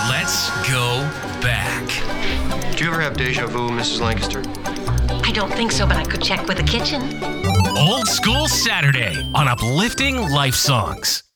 Let's go back. Do you ever have deja vu, Mrs. Lancaster? I don't think so, but I could check with the kitchen. Old School Saturday on Uplifting Life Songs.